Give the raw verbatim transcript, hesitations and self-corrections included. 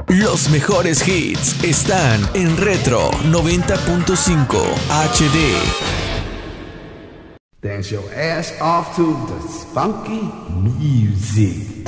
Los mejores hits están en Retro noventa punto cinco H D. Dance your ass off to the funky music.